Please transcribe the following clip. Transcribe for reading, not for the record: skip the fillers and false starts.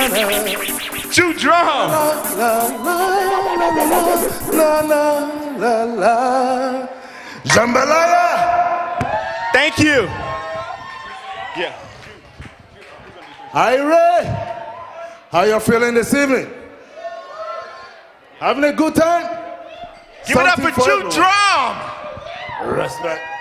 Chew drum. Jambalaya. Thank you. Yeah. Ira, how you feeling this evening? Having a good time? Give it up for Chew Drum. Respect.